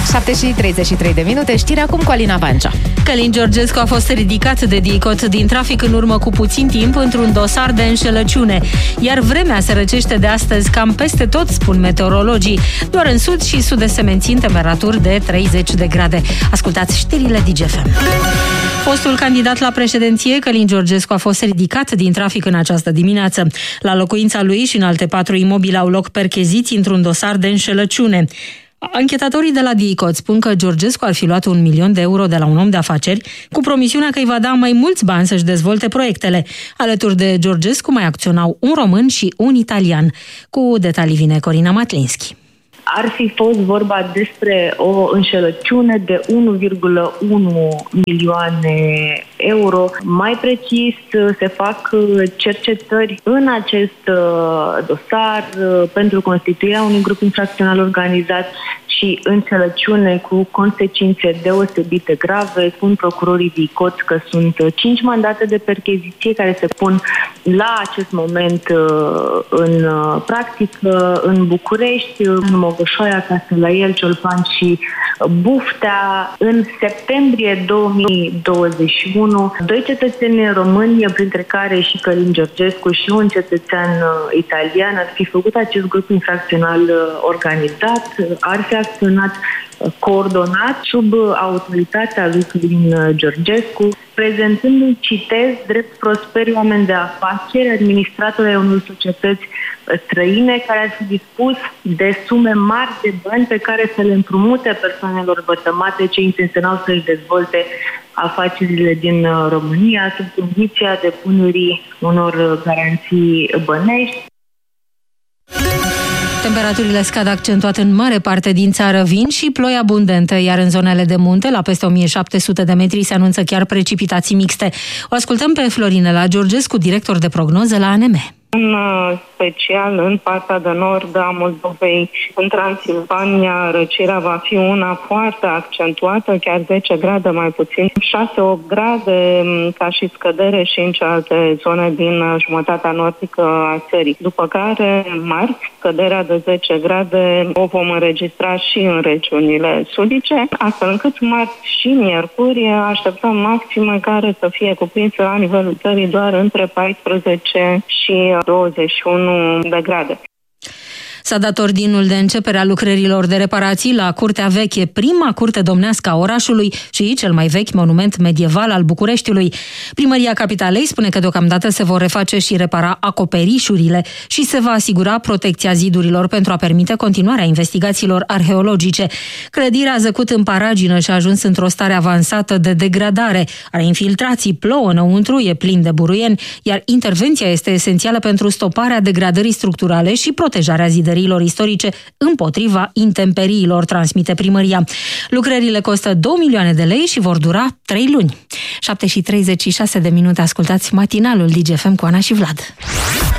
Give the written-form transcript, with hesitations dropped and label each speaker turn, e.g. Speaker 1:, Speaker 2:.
Speaker 1: 7:33 de minute, știri acum cu Alina Pancea.
Speaker 2: Călin Georgescu a fost ridicat de DICOT din trafic în urmă cu puțin timp într-un dosar de înșelăciune. Iar vremea se răcește de astăzi cam peste tot, spun meteorologii. Doar în sud și sud-est se mențin temperaturi de 30 de grade. Ascultați știrile DGFM. Fostul candidat la președinție, Călin Georgescu, a fost ridicat din trafic în această dimineață. La locuința lui și în alte 4 imobile au loc percheziții într-un dosar de înșelăciune. Anchetatorii de la DICOT spun că Georgescu ar fi luat 1 milion de euro de la un om de afaceri cu promisiunea că îi va da mai mulți bani să-și dezvolte proiectele. Alături de Georgescu mai acționau un român și un italian. Cu detalii vine Corina Matlinski.
Speaker 3: Ar fi fost vorba despre o înșelăciune de 1,1 milioane euro. Mai precis, se fac cercetări în acest dosar pentru constituirea unui grup infracțional organizat și înșelăciune cu consecințe deosebite grave. Spun procurorii DICOT că sunt 5 mandate de percheziție care se pun la acest moment în practică în București, în Mogoșoaia, Castelaiel, Ciolpan și Buftea. În septembrie 2021, 2 cetățeni români, printre care și Călin Georgescu și un cetățean italian, ar fi făcut acest grup infracțional organizat, ar fi acționat coordonat sub autoritatea lui Călin Georgescu, prezentându-i, citez, drept prosperi oameni de afaceri, administratori ai unor societăți străine care ar fi dispus de sume mari de bani pe care să le împrumute persoanelor vătămate ce intenționau să-și dezvolte afacerile din România sub condiția depunerii unor garanții bănești.
Speaker 2: Temperaturile scad accentuat în mare parte din țară, vin și ploi abundente, iar în zonele de munte, la peste 1700 de metri, se anunță chiar precipitații mixte. O ascultăm pe Florinela Georgescu, director de prognoză la ANM.
Speaker 4: În special în partea de nord a Moldovei, în Transilvania, răcirea va fi una foarte accentuată, chiar 10 grade mai puțin, 6-8 grade ca și scădere și în celelalte zone din jumătatea nordică a țării. După care, marți, scăderea de 10 grade o vom înregistra și în regiunile sudice, astfel încât marți și miercuri așteptăm maxime care să fie cuprinse la nivelul țării doar între 14 și 21 de grade.
Speaker 2: S-a dat ordinul de începere a lucrărilor de reparații la Curtea Veche, prima curte domnească a orașului și cel mai vechi monument medieval al Bucureștiului. Primăria Capitalei spune că deocamdată se vor reface și repara acoperișurile și se va asigura protecția zidurilor pentru a permite continuarea investigațiilor arheologice. Clădirea a zăcut în paragină și a ajuns într-o stare avansată de degradare. Are infiltrații, plouă înăuntru, e plin de buruieni, iar intervenția este esențială pentru stoparea degradării structurale și protejarea zidărilor istorice împotriva intemperiilor, transmite primăria. Lucrările costă 2 milioane de lei și vor dura 3 luni. 7:36 de minute, ascultați matinalul DGFM cu Ana și Vlad.